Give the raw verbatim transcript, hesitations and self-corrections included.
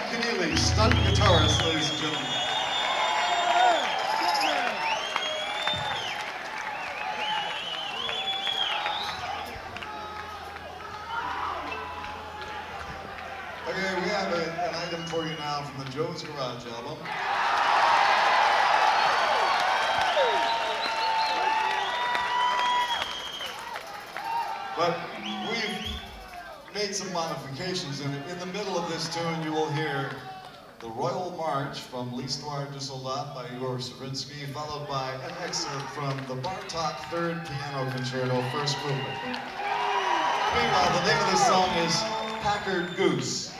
Keneally, stunt guitarist, ladies and gentlemen. Okay, we have a, an item for you now from the Joe's Garage album. But we've made some modifications in it. In the middle of this tune, you will hear the Royal March from L'Histoire du Soldat by Igor Stravinsky, followed by an excerpt from the Bartok Third Piano Concerto, first movement. Meanwhile, the name of this song is Packard Goose.